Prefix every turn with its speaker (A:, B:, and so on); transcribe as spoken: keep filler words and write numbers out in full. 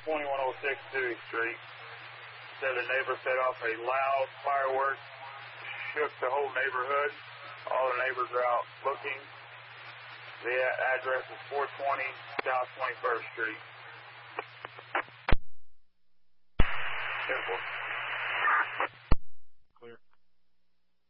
A: twenty-one oh six Dewey Street. Said a neighbor set off a loud firework, shook the whole neighborhood. All the neighbors are out looking. The address is four twenty South twenty-first Street. Simple.